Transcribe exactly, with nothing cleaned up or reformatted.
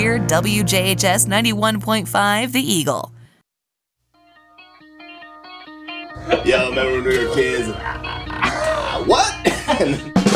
We're W J H S ninety-one point five, The Eagle. Yo, remember when we were kids? What?